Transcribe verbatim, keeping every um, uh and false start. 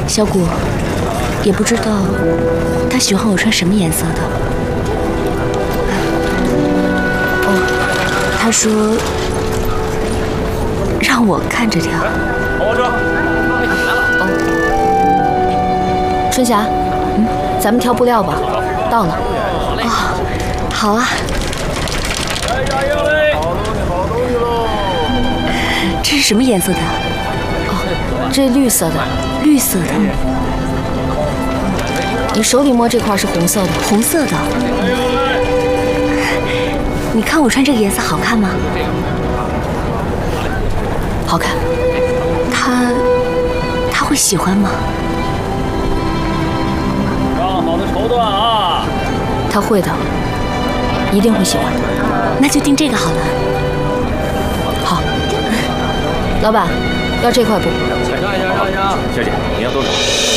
小谷也不知道他喜欢我穿什么颜色的。哦，他说让我看着挑。 好车。 哦，春霞，嗯，咱们挑布料吧，到了。哦，好啊。 来加油嘞！好东西，好东西喽！ 这是什么颜色的？哦，这绿色的，绿色的。你手里摸这块是红色的，红色的。你看我穿这个颜色好看吗？好看。他他会喜欢吗？ 刚好的绸缎啊！ 他会的，一定会喜欢。那就订这个好了。好。老板，要这块布。 让一下，让一下。小姐，你要多少？